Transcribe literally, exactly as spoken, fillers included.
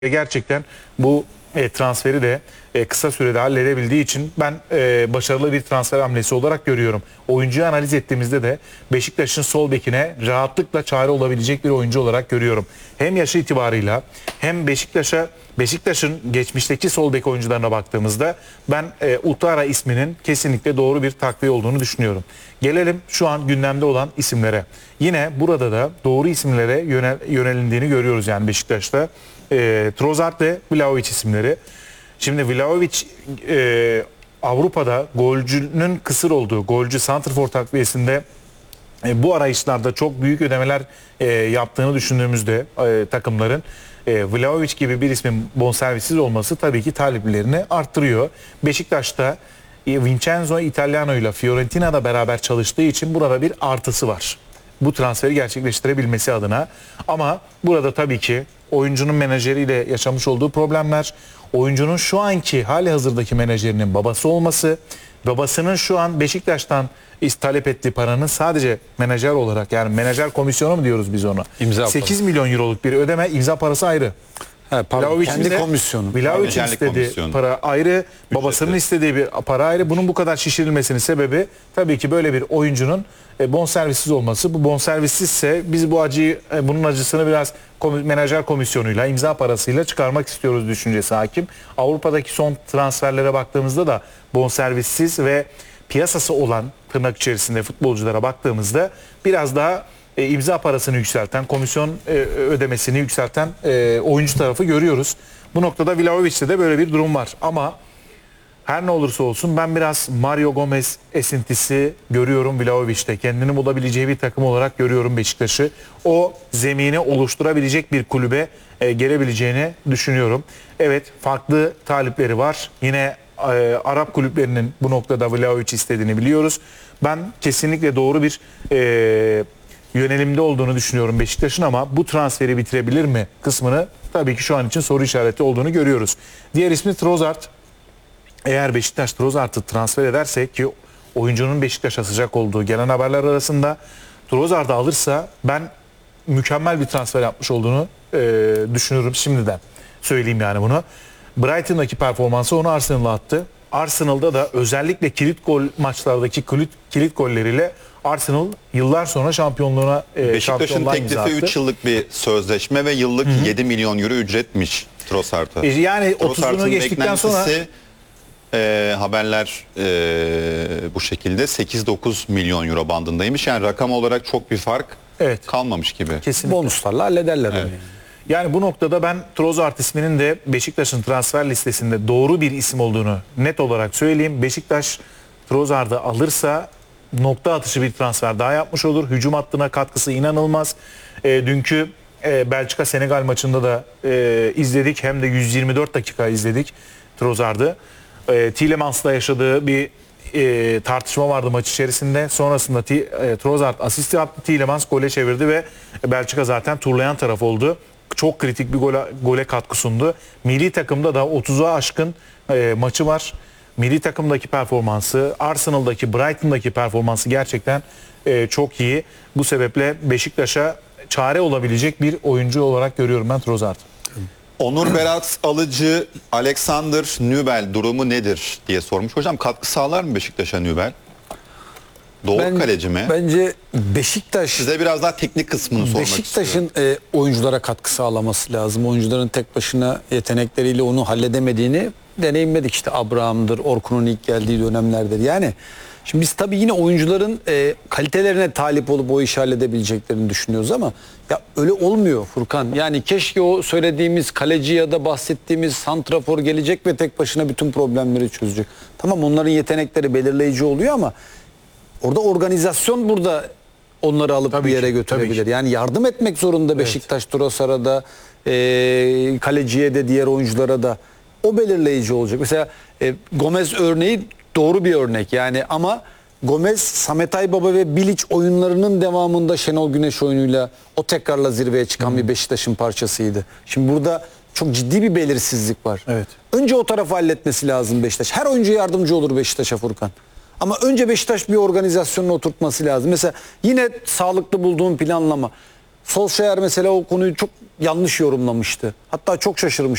Gerçekten bu e, transferi de e, kısa sürede halledebildiği için ben e, başarılı bir transfer hamlesi olarak görüyorum. Oyuncuyu analiz ettiğimizde de Beşiktaş'ın sol bekine rahatlıkla çare olabilecek bir oyuncu olarak görüyorum. Hem yaşı itibarıyla hem Beşiktaş'a Beşiktaş'ın geçmişteki sol bek oyuncularına baktığımızda ben e, Utara isminin kesinlikle doğru bir takviye olduğunu düşünüyorum. Gelelim şu an gündemde olan isimlere. Yine burada da doğru isimlere yönel, yönelindiğini görüyoruz yani Beşiktaş'ta. E, Trossard ve Vlahovic isimleri. Şimdi Vlahovic e, Avrupa'da golcünün kısır olduğu golcü santrfor takviyesinde e, bu arayışlarda çok büyük ödemeler e, yaptığını düşündüğümüzde e, takımların e, Vlahovic gibi bir ismin bonservissiz olması tabii ki taliplerini arttırıyor. Beşiktaş'ta e, Vincenzo Italiano ile Fiorentina'da beraber çalıştığı için burada bir artısı var. Bu transferi gerçekleştirebilmesi adına. Ama burada tabii ki oyuncunun menajeriyle yaşamış olduğu problemler, oyuncunun şu anki hali hazırdaki menajerinin babası olması, babasının şu an Beşiktaş'tan talep ettiği paranın sadece menajer olarak, yani menajer komisyonu mu diyoruz biz ona? İmza sekiz parası. milyon euroluk bir ödeme, imza parası ayrı. He, pardon, kendi komisyonu. Vlahovic'in istediği komisyonu. para ayrı, babasının Ücreti. istediği bir para ayrı. Bunun bu kadar şişirilmesinin sebebi tabii ki böyle bir oyuncunun e, bonservissiz olması. Bu bonservissizse biz bu acıyı, e, bunun acısını biraz komi, menajer komisyonuyla, imza parasıyla çıkarmak istiyoruz düşüncesi hakim. Avrupa'daki son transferlere baktığımızda da bonservissiz ve piyasası olan tırnak içerisinde futbolculara baktığımızda biraz daha E, imza parasını yükselten, komisyon e, ödemesini yükselten e, oyuncu tarafı görüyoruz. Bu noktada Vlahovic'te de böyle bir durum var. Ama her ne olursa olsun ben biraz Mario Gomez esintisi görüyorum Vlahovic'te. Kendini bulabileceği bir takım olarak görüyorum Beşiktaş'ı. O zemini oluşturabilecek bir kulübe e, gelebileceğini düşünüyorum. Evet, farklı talipleri var. Yine e, Arap kulüplerinin bu noktada Vlahovic istediğini biliyoruz. Ben kesinlikle doğru bir E, yönelimde olduğunu düşünüyorum Beşiktaş'ın, ama bu transferi bitirebilir mi kısmını tabii ki şu an için soru işareti olduğunu görüyoruz. Diğer ismi Trossard. Eğer Beşiktaş Trossard'ı transfer ederse, ki oyuncunun Beşiktaş'a sıcak olduğu gelen haberler arasında, Trossard'ı alırsa ben mükemmel bir transfer yapmış olduğunu e, düşünüyorum şimdiden. Söyleyeyim yani bunu. Brighton'daki performansı onu Arsenal'a attı. Arsenal'da da özellikle kilit gol maçlardaki kilit, kilit golleriyle Arsenal yıllar sonra şampiyonluğuna e, Beşiktaş'ın teklifi üç yıllık bir sözleşme ve yıllık Hı -hı. yedi milyon euro ücretmiş Trossard'a. E, yani otuzunu geçtikten sonra e, haberler e, bu şekilde sekiz dokuz milyon euro bandındaymış. Yani rakam olarak çok bir fark evet. kalmamış gibi. Kesinlikle. Bonuslarla hallederler. Evet. Yani bu noktada ben Trossard isminin de Beşiktaş'ın transfer listesinde doğru bir isim olduğunu net olarak söyleyeyim. Beşiktaş Trossard'ı alırsa nokta atışı bir transfer daha yapmış olur. Hücum hattına katkısı inanılmaz. E, dünkü e, Belçika-Senegal maçında da e, izledik. Hem de yüz yirmi dört dakika izledik Trossard'ı. E, Tielemans'la yaşadığı bir e, tartışma vardı maç içerisinde. Sonrasında T e, Trossard asist yaptı. Tielemans gole çevirdi ve Belçika zaten turlayan taraf oldu. Çok kritik bir gole, gole katkı sundu. Milli takımda da otuza aşkın e, maçı var. Milli takımdaki performansı, Arsenal'daki, Brighton'daki performansı gerçekten e, çok iyi. Bu sebeple Beşiktaş'a çare olabilecek bir oyuncu olarak görüyorum ben Trossard. Onur Berat Alıcı, Alexander Nübel durumu nedir diye sormuş. Hocam katkı sağlar mı Beşiktaş'a Nübel? Doğru ben, kaleci mi? Bence Beşiktaş... Size biraz daha teknik kısmını sormak Beşiktaş'ın e, oyunculara katkı sağlaması lazım. Oyuncuların tek başına yetenekleriyle onu halledemediğini deneyimledik. İşte Abraham'dır, Orkun'un ilk geldiği dönemlerdir. Yani şimdi biz tabii yine oyuncuların e, kalitelerine talip olup o işi halledebileceklerini düşünüyoruz ama ya öyle olmuyor Furkan. Yani keşke o söylediğimiz kaleci ya da bahsettiğimiz santrafor gelecek ve tek başına bütün problemleri çözecek. Tamam, onların yetenekleri belirleyici oluyor ama orada organizasyon burada onları alıp tabii bir yere ki, götürebilir. Yani yardım etmek zorunda Beşiktaş, evet. Trossard'a da e, kaleciye de diğer oyunculara da. O belirleyici olacak. Mesela e, Gomez örneği doğru bir örnek yani, ama Gomez, Samet Aybaba ve Bilic oyunlarının devamında Şenol Güneş oyunuyla o tekrarla zirveye çıkan hmm. bir Beşiktaş'ın parçasıydı. Şimdi burada çok ciddi bir belirsizlik var. Evet. Önce o tarafı halletmesi lazım Beşiktaş. Her oyuncu yardımcı olur Beşiktaş'a Furkan. Ama önce Beşiktaş bir organizasyonunu oturtması lazım. Mesela yine sağlıklı bulduğum planlama. Solskjaer mesela o konuyu çok yanlış yorumlamıştı. Hatta çok şaşırmış.